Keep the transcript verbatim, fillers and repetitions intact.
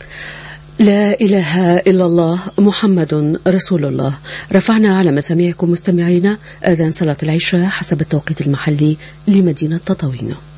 لا إله إلا الله محمد رسول الله. رفعنا على مسامعكم مستمعينا آذان صلاة العشاء حسب التوقيت المحلي لمدينة تطاوين.